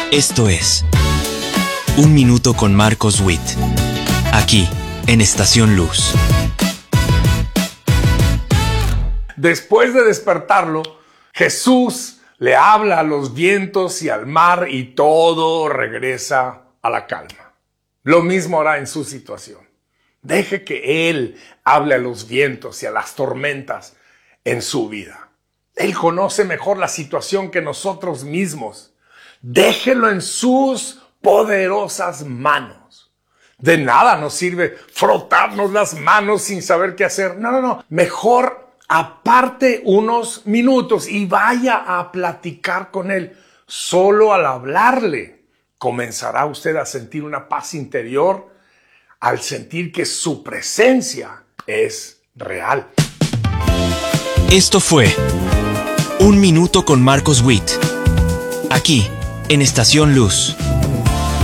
Esto es Un Minuto con Marcos Witt, aquí en Estación Luz. Después de despertarlo, Jesús le habla a los vientos y al mar y todo regresa a la calma. Lo mismo hará en su situación. Deje que Él hable a los vientos y a las tormentas en su vida. Él conoce mejor la situación que nosotros mismos. Déjelo en sus poderosas manos. De nada nos sirve frotarnos las manos sin saber qué hacer. No. Mejor aparte unos minutos y vaya a platicar con Él. Solo al hablarle comenzará usted a sentir una paz interior al sentir que su presencia es real. Esto fue Un Minuto con Marcos Witt, aquí en Estación Luz.